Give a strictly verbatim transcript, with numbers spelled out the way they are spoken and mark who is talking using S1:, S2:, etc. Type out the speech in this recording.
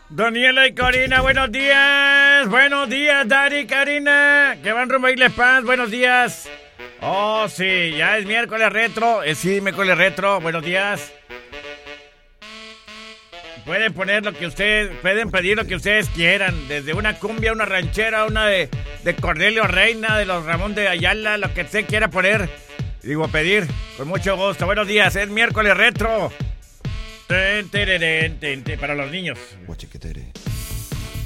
S1: Daniela y Karina, buenos días. Buenos días, Dari y Karina. Que van rumbo a Isle Paz, buenos días. Oh, sí, ya es miércoles retro. Eh, sí, miércoles retro, buenos días. Pueden poner lo que ustedes, pueden pedir lo que ustedes quieran. Desde una cumbia, una ranchera, una de, de Cornelio Reina, de los Ramón de Ayala, lo que usted quiera poner. Digo, pedir, con mucho gusto. Buenos días, es miércoles retro. Ten, tererén, ten, ten, para los niños.
S2: Guachiquetere.